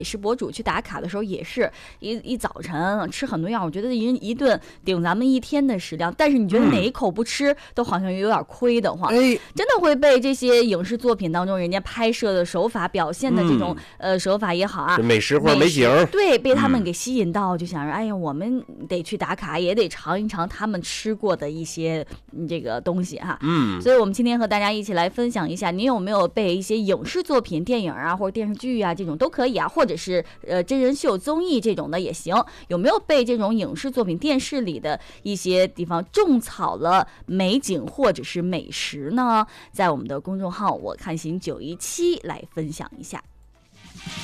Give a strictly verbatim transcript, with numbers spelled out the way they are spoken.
美食博主去打卡的时候，也是一一早晨吃很多样，我觉得一一顿顶咱们一天的食量。但是你觉得哪一口不吃，嗯、都好像有点亏的慌，哎，真的会被这些影视作品当中人家拍摄的手法、表现的这种、嗯、呃手法也好啊， 美食或者美景， 对，被他们给吸引到，就想着，哎呀，我们得去打卡，也得尝一尝他们吃过的一些这个东西哈。嗯，所以我们今天和大家一起来分享一下，你有没有被一些影视作品、电影啊，或者电视剧啊这种都可以啊，或者是呃真人秀、综艺这种的也行，有没有被这种影视作品、电视里的一些地方种草了美景或者是美食呢？在我们的公众号我看行九一七来分享一下。